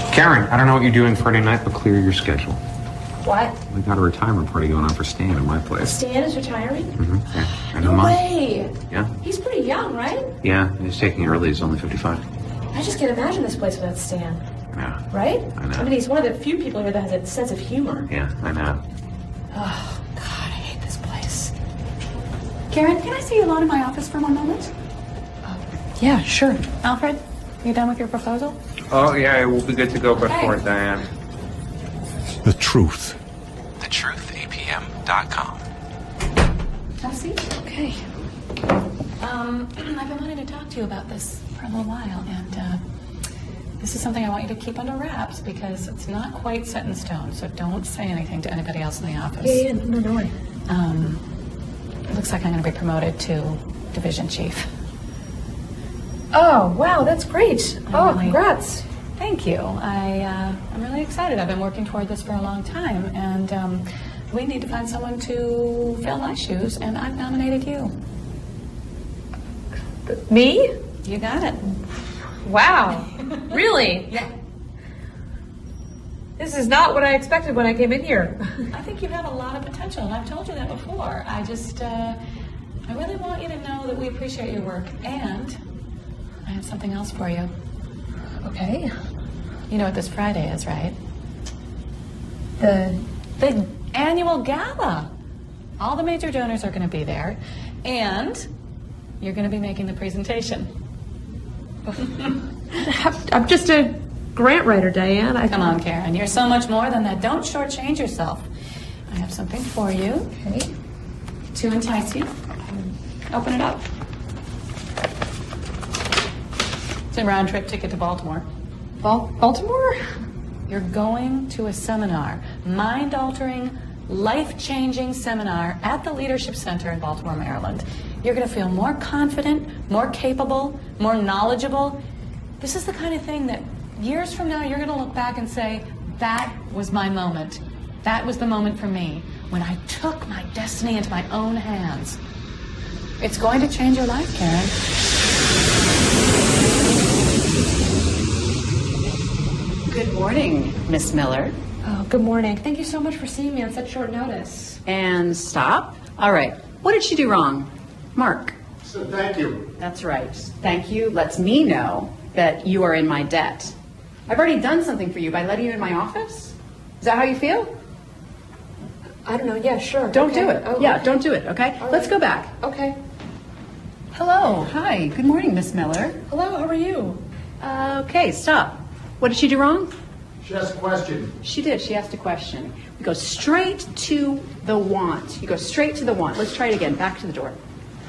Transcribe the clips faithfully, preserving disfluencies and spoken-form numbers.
Karen, I don't know what you're doing Friday night, but clear your schedule. What? We got a retirement party going on for Stan at my place. Stan is retiring? Mm-hmm. Yeah. End No of the month. way. Yeah. He's pretty young, right? Yeah, he's taking it early. He's only fifty-five. I just can't imagine this place without Stan. Yeah. Right? I know. I mean, he's one of the few people here that has a sense of humor. Yeah, I know. Oh, God, I hate this place. Karen, can I see you alone in my office for one moment? Yeah, sure. Alfred, you done with your proposal? Oh, yeah, we'll be good to go before Hey. Diane. The truth. the truth A P M dot com. Have a seat. Okay. Um, I've been wanting to talk to you about this for a little while, and uh, this is something I want you to keep under wraps because it's not quite set in stone, so don't say anything to anybody else in the office. Yeah, yeah, no, no worry. Um, it looks like I'm going to be promoted to division chief. Oh, wow, that's great. I'm Oh, really- congrats. Thank you. I, uh, I'm really excited. I've been working toward this for a long time, and um, we need to find someone to fill my shoes, and I've nominated you. Me? You got it. Wow. Really? Yeah. This is not what I expected when I came in here. I think you have a lot of potential, and I've told you that before. I just, uh, I really want you to know that we appreciate your work, and I have something else for you. Okay. You know what this Friday is, right? The... The annual gala. All the major donors are going to be there, and you're going to be making the presentation. I'm just a grant writer, Diane. I... Come on, Karen. You're so much more than that. Don't shortchange yourself. I have something for you Okay. to entice you. Open it up. It's a round trip ticket to Baltimore. Bal- Baltimore? You're going to a seminar, mind-altering, life-changing seminar at the Leadership Center in Baltimore, Maryland. You're going to feel more confident, more capable, more knowledgeable. This is the kind of thing that years from now you're going to look back and say, that was my moment. That was the moment for me when I took my destiny into my own hands. It's going to change your life, Karen. Good morning, Miss Miller. Oh, good morning. Thank you so much for seeing me on such short notice. And stop. All right. What did she do wrong? Mark. So thank you. That's right. Thank you lets me know that you are in my debt. I've already done something for you by letting you in my office. Is that how you feel? I don't know. Yeah, sure. Don't Okay. do it. Oh, yeah, okay. don't do it, okay? All Let's right. go back. Okay. Hello. Hi. Good morning, Miss Miller. Hello, how are you? Uh, okay, stop. What did she do wrong? She asked a question. She did. She asked a question. We go straight to the want. You go straight to the want. Let's try it again. Back to the door.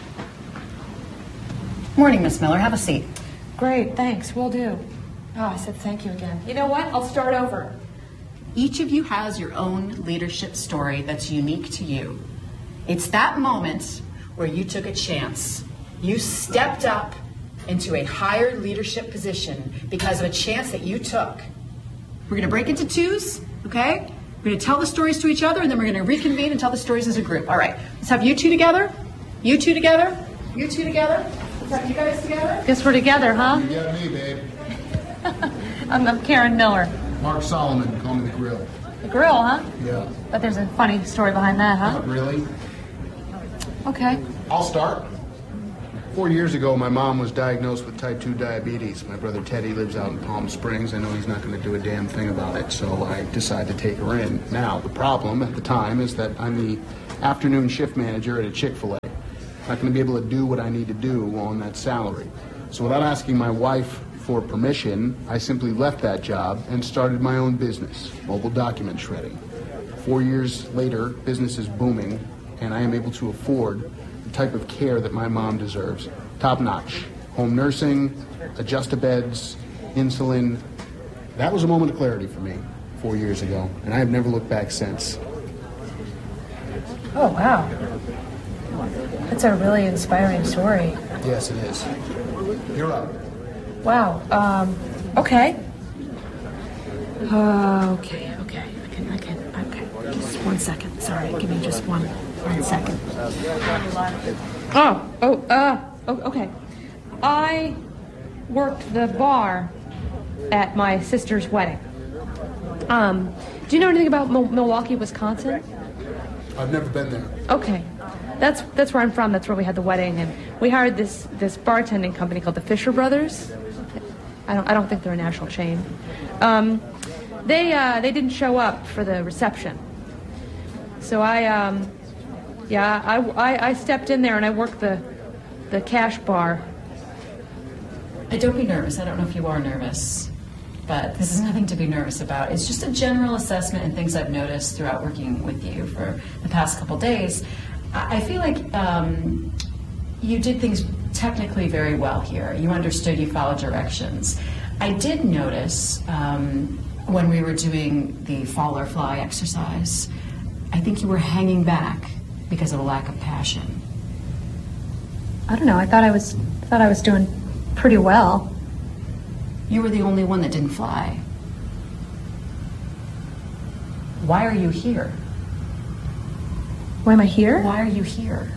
Morning, Miss Miller. Have a seat. Great, thanks. Will do. Oh, I said thank you again. You know what? I'll start over. Each of you has your own leadership story that's unique to you. It's that moment where you took a chance. You stepped up into a higher leadership position because of a chance that you took. We're going to break into twos, okay? We're going to tell the stories to each other, and then we're going to reconvene and tell the stories as a group. All right, let's have you two together, you two together, you two together. Let's have you guys together. Guess we're together, huh? You got me, babe. I'm, I'm Karen Miller. Mark Solomon, call me the Grill. The grill, huh? Yeah. But there's a funny story behind that, huh? Not really. Okay. I'll start. Four years ago, my mom was diagnosed with type two diabetes. My brother Teddy lives out in Palm Springs. I know he's not going to do a damn thing about it, so I decided to take her in. Now, the problem at the time is that I'm the afternoon shift manager at a Chick-fil-A. Not going to be able to do what I need to do on that salary. So without asking my wife for permission, I simply left that job and started my own business, mobile document shredding. Four years later, business is booming, and I am able to afford the type of care that my mom deserves. Top notch. Home nursing, adjust-a-beds, insulin. That was a moment of clarity for me four years ago, and I have never looked back since. Oh, wow. That's a really inspiring story. Yes, it is. You're up. Wow. Um, okay. Uh, okay, okay. I can, I can, okay. Just one second. Sorry, give me just one, one second. Oh, oh, uh, oh, okay. I worked the bar at my sister's wedding. Um, do you know anything about Mo- Milwaukee, Wisconsin? I've never been there. Okay. That's that's where I'm from. That's where we had the wedding, and we hired this this bartending company called the Fisher Brothers. I don't I don't think they're a national chain. Um, they uh, they didn't show up for the reception, so I um, yeah I, I, I stepped in there and I worked the the cash bar. I don't be nervous. I don't know if you are nervous, but this is nothing to be nervous about. It's just a general assessment and things I've noticed throughout working with you for the past couple days. I feel like um, you did things technically very well here. You understood, you followed directions. I did notice um, when we were doing the fall or fly exercise, I think you were hanging back because of a lack of passion. I don't know. I thought I was thought I was doing pretty well. You were the only one that didn't fly. Why are you here? Why am I here? Why are you here?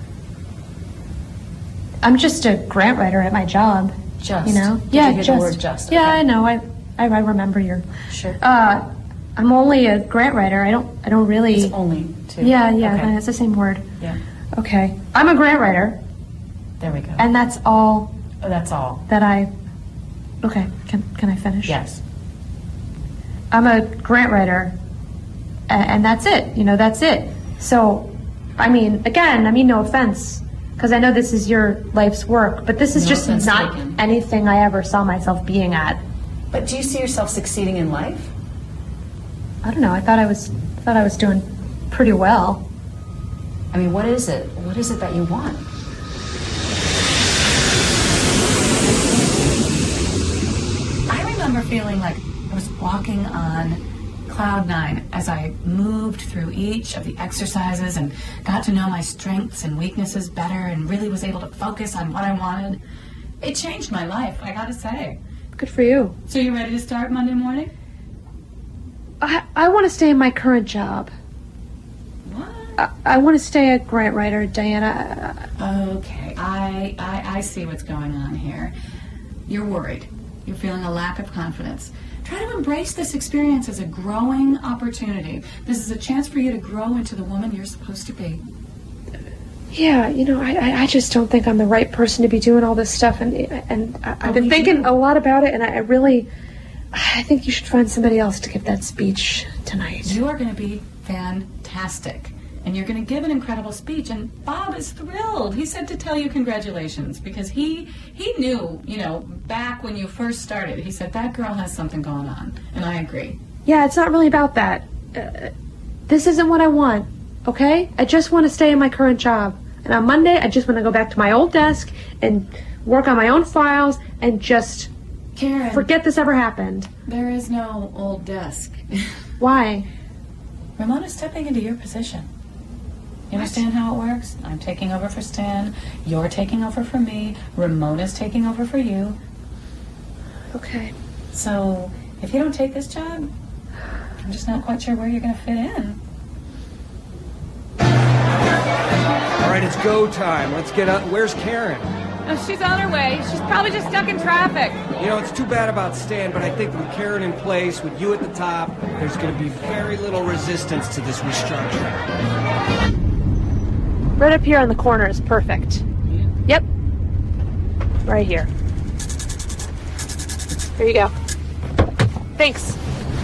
I'm just a grant writer at my job. Just. You know? Did yeah, you hear just. the word just? Yeah, Okay. I know. I, I I remember your. Sure. Uh, I'm only a grant writer. I don't I don't really. It's only two. Yeah, yeah. Okay. That's the same word. Yeah. Okay. I'm a grant writer, There we go. and that's all Oh, that's all. that I. Okay. Can can I finish? Yes. I'm a grant writer, and, and that's it. You know, that's it. So, I mean, again, I mean, no offense, because I know this is your life's work, but this is No just offense not taken. anything I ever saw myself being at. But do you see yourself succeeding in life? I don't know. I thought I was thought I was doing pretty well. I mean, what is it? What is it that you want? I remember feeling like I was walking on cloud nine as I moved through each of the exercises and got to know my strengths and weaknesses better and really was able to focus on what I wanted. It changed my life, I gotta say. Good for you. So you ready to start Monday morning? I I want to stay in my current job. What? I, I want to stay a grant writer, Diana. Okay, I, I I see what's going on here. You're worried. You're feeling a lack of confidence. Try to embrace this experience as a growing opportunity. This is a chance for you to grow into the woman you're supposed to be. Yeah, you know, I I- I just don't think I'm the right person to be doing all this stuff, and and I, I've been we thinking do. a lot about it, and I, I really, I think you should find somebody else to give that speech tonight. You are going to be fantastic. And you're going to give an incredible speech. And Bob is thrilled. He said to tell you congratulations because he he knew, you know, back when you first started, he said, that girl has something going on. And I agree. Yeah, it's not really about that. Uh, this isn't what I want, okay? I just want to stay in my current job. And on Monday, I just want to go back to my old desk and work on my own files and just Karen, forget this ever happened. there is no old desk. Why? Ramona's stepping into your position. You understand how it works? I'm taking over for Stan. You're taking over for me. Ramona's taking over for you. Okay. So if you don't take this job, I'm just not quite sure where you're going to fit in. All right, it's go time. Let's get up. Where's Karen? Oh, she's on her way. She's probably just stuck in traffic. You know, it's too bad about Stan, but I think with Karen in place, with you at the top, there's going to be very little resistance to this restructuring. Right up here on the corner is perfect. Yep. Right here. Here you go. Thanks.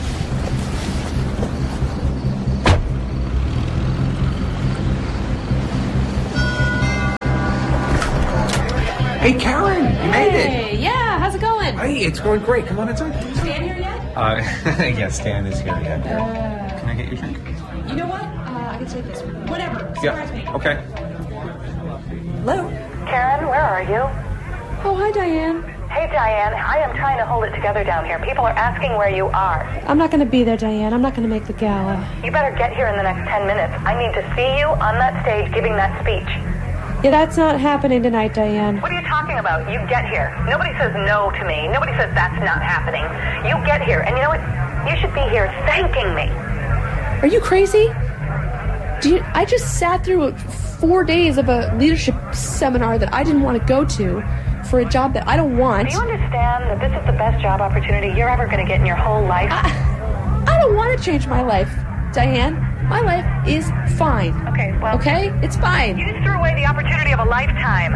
Hey, Karen, you made it. Hey, yeah, how's it going? Hey, it's going great. Come on inside. Stan here yet? Uh, yeah, Stan is here. Yeah. Can I get your drink? You know what? Uh, I can take this. Whatever. Surprise me. Yeah. Okay. Hello? Karen, where are you? Oh, hi, Diane. Hey, Diane, I am trying to hold it together down here. People are asking where you are. I'm not going to be there, Diane. I'm not going to make the gala. You better get here in the next ten minutes. I need to see you on that stage giving that speech. Yeah, that's not happening tonight, Diane. What are you talking about? You get here. Nobody says no to me. Nobody says that's not happening. You get here, and you know what? You should be here thanking me. Are you crazy? Do you, I just sat through four days of a leadership seminar that I didn't want to go to for a job that I don't want. Do you understand that this is the best job opportunity you're ever going to get in your whole life? I, I don't don't want to change my life, Diane. My life is fine. Okay, well... Okay? It's fine. You just threw away the opportunity of a lifetime.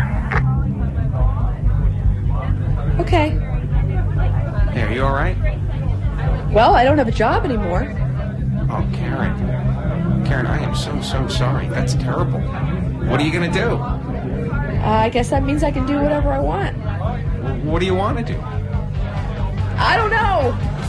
Okay. Hey, are you all right? Well, I don't have a job anymore. Oh, Karen. Karen, I am so, so sorry. That's terrible. What are you going to do? Uh, I guess that means I can do whatever I want. What do you want to do? I don't know.